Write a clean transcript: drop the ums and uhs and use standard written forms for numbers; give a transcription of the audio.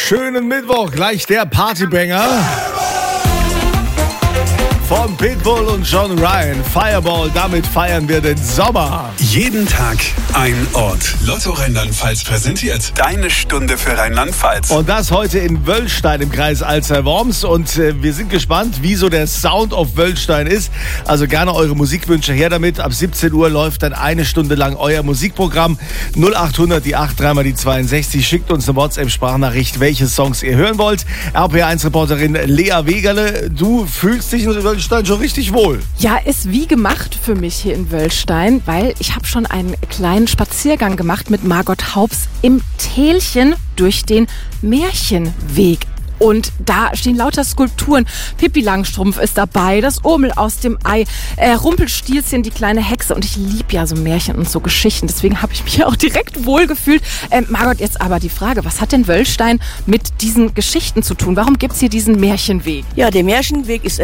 Schönen Mittwoch, gleich der Partybanger von Pitbull und John Ryan. Fireball, damit feiern wir den Sommer. Jeden Tag ein Ort. Lotto Rheinland-Pfalz präsentiert deine Stunde für Rheinland-Pfalz. Und das heute in Wöllstein im Kreis Alzey-Worms. Und wir sind gespannt, wie so der Sound of Wöllstein ist. Also gerne eure Musikwünsche her damit. Ab 17 Uhr läuft dann eine Stunde lang euer Musikprogramm. 0800 die 83 mal die 62. Schickt uns eine WhatsApp-Sprachnachricht, welche Songs ihr hören wollt. RPA1-Reporterin Lea Wegerle, du fühlst dich in Wöllstein schon richtig wohl. Ja, ist wie gemacht für mich hier in Wöllstein, weil ich habe schon einen kleinen Spaziergang gemacht mit Margot Haups im Tälchen durch den Märchenweg. Und da stehen lauter Skulpturen. Pippi Langstrumpf ist dabei, das Urmel aus dem Ei, Rumpelstilzchen, die kleine Hexe. Und ich liebe ja so Märchen und so Geschichten. Deswegen habe ich mich auch direkt wohlgefühlt. Margot, jetzt aber die Frage, was hat denn Wöllstein mit diesen Geschichten zu tun? Warum gibt es hier diesen Märchenweg? Ja, der Märchenweg ist